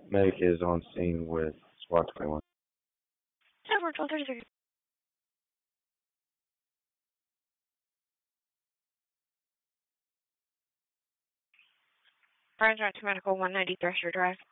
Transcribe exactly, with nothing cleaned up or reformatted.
Medic is on scene with SWAT twenty-one. Seven twelve thirty-three. Friends Route to Medical one ninety Thresher Drive.